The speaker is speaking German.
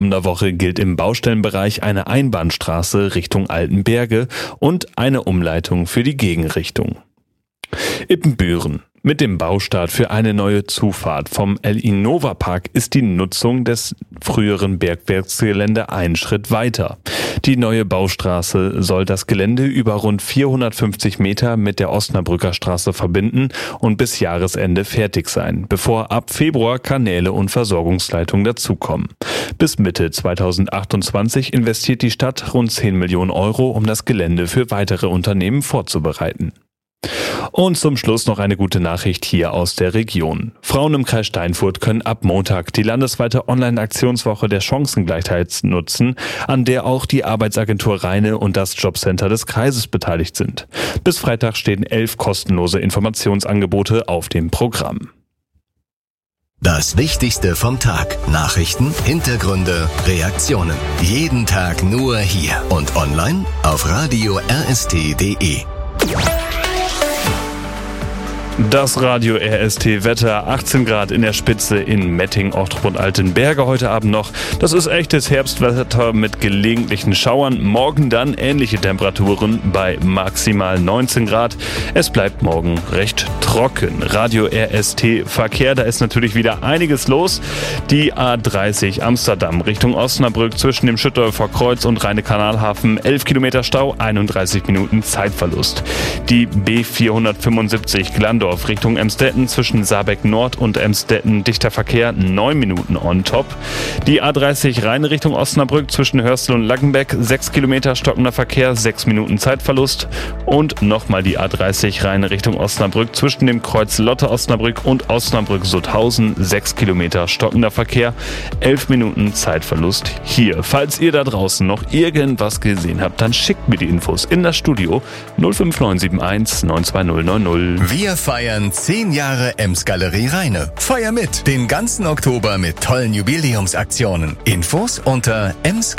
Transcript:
kommender Woche gilt im Baustellenbereich eine Einbahnstraße Richtung Altenberge und eine Umleitung für die Gegenrichtung. Ippenbüren. Mit dem Baustart für eine neue Zufahrt vom El-Innova-Park ist die Nutzung des früheren Bergwerksgelände einen Schritt weiter. Die neue Baustraße soll das Gelände über rund 450 Meter mit der Osnabrücker Straße verbinden und bis Jahresende fertig sein, bevor ab Februar Kanäle und Versorgungsleitungen dazukommen. Bis Mitte 2028 investiert die Stadt rund 10 Millionen Euro, um das Gelände für weitere Unternehmen vorzubereiten. Und zum Schluss noch eine gute Nachricht hier aus der Region. Frauen im Kreis Steinfurt können ab Montag die landesweite Online-Aktionswoche der Chancengleichheit nutzen, an der auch die Arbeitsagentur Rheine und das Jobcenter des Kreises beteiligt sind. Bis Freitag stehen 11 kostenlose Informationsangebote auf dem Programm. Das Wichtigste vom Tag. Nachrichten, Hintergründe, Reaktionen. Jeden Tag nur hier und online auf radio rst.de. Das Radio RST Wetter, 18 Grad in der Spitze in Metting, Ochtrup und Altenberge heute Abend noch. Das ist echtes Herbstwetter mit gelegentlichen Schauern. Morgen dann ähnliche Temperaturen bei maximal 19 Grad. Es bleibt morgen recht trocken. Radio RST Verkehr, da ist natürlich wieder einiges los. Die A30 Amsterdam Richtung Osnabrück zwischen dem Schüttorfer Kreuz und Rheine-Kanalhafen 11 Kilometer Stau, 31 Minuten Zeitverlust. Die B475 Glandorf Richtung Emstetten zwischen Saarbeck Nord und Emstetten dichter Verkehr, 9 Minuten on top. Die A30 Rhein Richtung Osnabrück zwischen Hörstel und Lackenbeck, 6 Kilometer stockender Verkehr, 6 Minuten Zeitverlust. Und nochmal die A30 Rhein Richtung Osnabrück zwischen dem Kreuz Lotte Osnabrück und Osnabrück-Sutthausen, 6 Kilometer stockender Verkehr, 11 Minuten Zeitverlust hier. Falls ihr da draußen noch irgendwas gesehen habt, dann schickt mir die Infos in das Studio 05971 92090. Wir feiern 10 Jahre Ems-Galerie Rheine. Feier mit den ganzen Oktober mit tollen Jubiläumsaktionen. Infos unter emsgalerie.de.